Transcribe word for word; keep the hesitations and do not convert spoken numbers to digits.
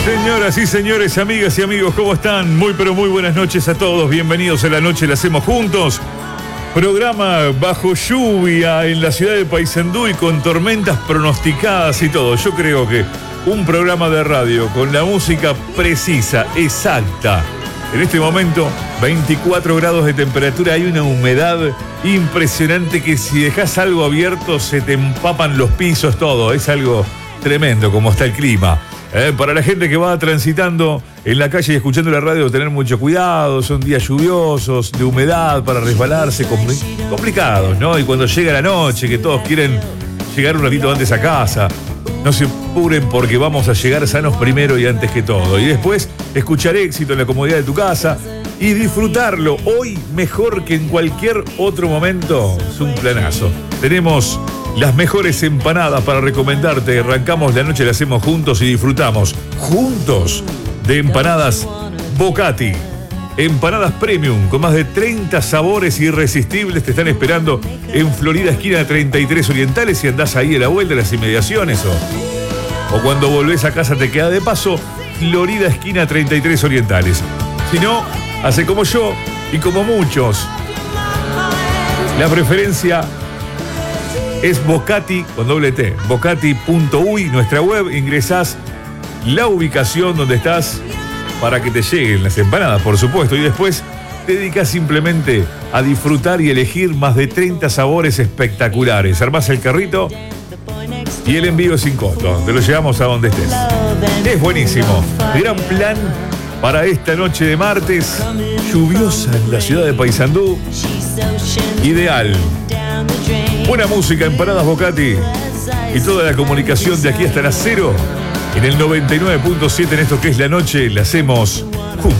Señoras y señores, amigas y amigos, ¿cómo están? Muy pero muy buenas noches a todos. Bienvenidos a La Noche La Hacemos Juntos. Programa bajo lluvia en la ciudad de Paysandú y con tormentas pronosticadas y todo. Yo creo que un programa de radio con la música precisa, exacta. En este momento, veinticuatro grados de temperatura, hay una humedad impresionante que si dejas algo abierto se te empapan los pisos, todo. Es algo tremendo como está el clima. Eh, para la gente que va transitando en la calle y escuchando la radio, tener mucho cuidado, son días lluviosos, de humedad para resbalarse, compli- complicados, ¿no? Y cuando llega la noche, que todos quieren llegar un ratito antes a casa, no se apuren porque vamos a llegar sanos primero y antes que todo. Y después escuchar éxito en la comodidad de tu casa y disfrutarlo hoy mejor que en cualquier otro momento. Es un planazo. Tenemos las mejores empanadas para recomendarte. Arrancamos la noche, la hacemos juntos y disfrutamos juntos de empanadas Bocati. Empanadas premium con más de treinta sabores irresistibles te están esperando en Florida, esquina treinta y tres Orientales. Si andás ahí a la vuelta, en las inmediaciones o, o cuando volvés a casa te queda de paso, Florida, esquina treinta y tres Orientales. Si no, hace como yo y como muchos. La preferencia es Bocati con doble T, bocati punto uy, nuestra web, ingresás la ubicación donde estás para que te lleguen las empanadas, por supuesto, y después te dedicas simplemente a disfrutar y elegir más de treinta sabores espectaculares. Armás el carrito y el envío sin costo, te lo llevamos a donde estés. Es buenísimo, gran plan para esta noche de martes, lluviosa en la ciudad de Paysandú, ideal. Buena música, empanadas Bocati y toda la comunicación de aquí hasta las cero en el noventa y nueve punto siete en esto que es La Noche, la hacemos juntos.